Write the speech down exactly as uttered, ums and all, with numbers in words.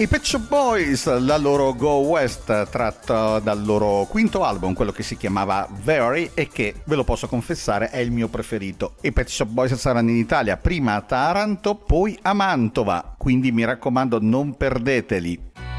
I Pet Shop Boys, la loro Go West, tratto dal loro quinto album, quello che si chiamava Very e che, ve lo posso confessare, è il mio preferito. I Pet Shop Boys saranno in Italia, prima a Taranto, poi a Mantova, quindi mi raccomando non perdeteli.